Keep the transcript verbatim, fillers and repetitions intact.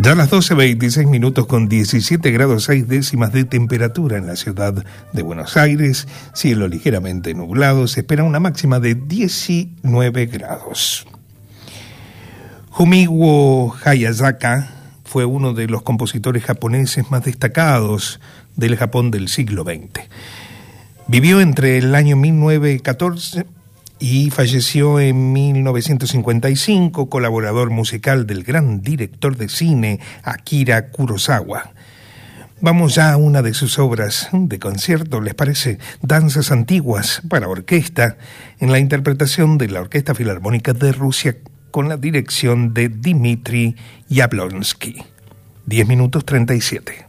Ya a las doce veintiséis minutos con diecisiete grados seis décimas de temperatura en la ciudad de Buenos Aires, cielo ligeramente nublado, se espera una máxima de diecinueve grados. Fumigo Hayasaka fue uno de los compositores japoneses más destacados del Japón del siglo veinte. Vivió entre el año mil novecientos catorce y falleció en mil novecientos cincuenta y cinco, colaborador musical del gran director de cine Akira Kurosawa. Vamos ya a una de sus obras de concierto, ¿les parece? Danzas antiguas para orquesta, en la interpretación de la Orquesta Filarmónica de Rusia con la dirección de Dmitri Yablonsky. diez minutos treinta y siete.